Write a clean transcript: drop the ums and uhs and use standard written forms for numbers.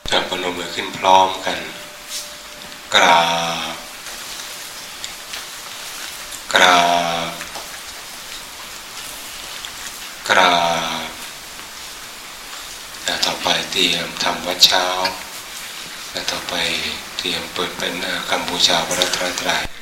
จับพนมมือขึ้นพร้อมกันกราบกราบกราบต่อไปเตรียมทำวัดเช้าและต่อไปเตรียมเปิดเป็นคำบูชาพระรัตนตรัย